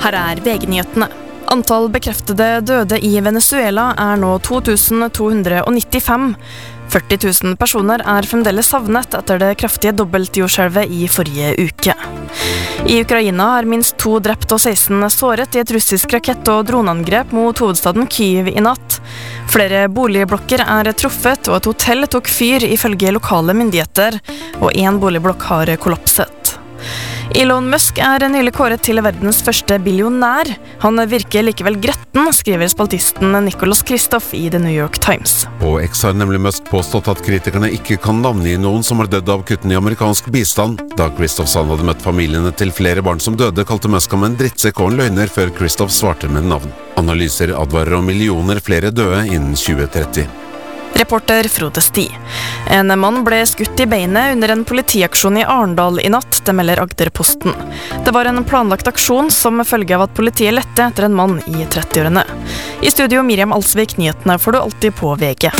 Her VG-nyhetene. Antall bekreftede døde i Venezuela nå 2295. 40 000 personer fremdeles savnet etter det kraftige dobbeltjordskjelvet i forrige uke. I Ukraina minst 2 drept og 16 såret i et russisk rakett- og droneangrep mot hovedstaden Kyiv i natt. Flere boligblokker truffet, og et hotell tok fyr ifølge lokale myndigheter, og en boligblokk har kollapset. Elon Musk nylig kåret til verdens første billionær. Han virker likevel gretten, skriver spaltisten Nicholas Kristoff i The New York Times. På X har nemlig Musk påstått at kritikerne ikke kan navngi noen som har dødd av kuttene i amerikansk bistand. Da Kristoff sa han hadde møtt familiene til flere barn som døde, kalte Musk ham en drittsekk og en løgner, før Kristoff svarte med navn. Analyser advarer om millioner flere døde innen 2030. Reporter Frode Sti. En mann ble skutt i beinet under en politiaksjon i Arendal i natt, det melder Agderposten. Det var en planlagt aksjon som følge av at politiet lette etter en mann i 30-årene. I studio Miriam Alsvik, nyhetene får du alltid på VG.